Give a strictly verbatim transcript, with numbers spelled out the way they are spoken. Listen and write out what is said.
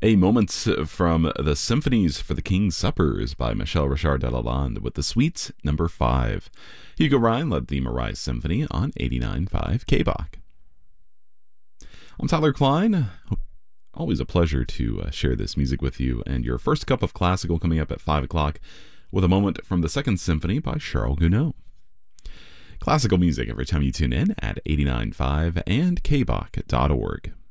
A moment from the Symphonies for the King's Suppers by Michel Richard de Lalande with the Suite number five. Hugo Ryan led the Marais Symphony on eighty-nine point five K B O C. I'm Tyler Klein. Always a pleasure to uh, share this music with you, and your first cup of classical coming up at five o'clock with a moment from the Second Symphony by Charles Gounod. Classical music every time you tune in at eighty-nine point five and K B O C dot org.